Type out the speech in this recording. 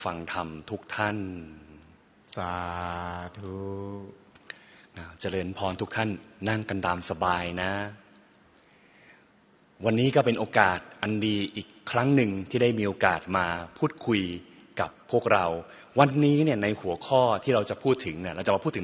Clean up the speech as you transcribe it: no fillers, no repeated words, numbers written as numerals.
ฟังธรรมทุกท่านสาธุเจริญพรทุกท่านนั่งกันตามสบายนะวันนี้ก็เป็นโอกาสอันดีอีกครั้งหนึ่งที่ได้มีโอกาสมาพูดคุยกับพวกเราวันนี้เนี่ยในหัวข้อที่เราจะพูดถึงเนี่ยเราจะมาพูดถึง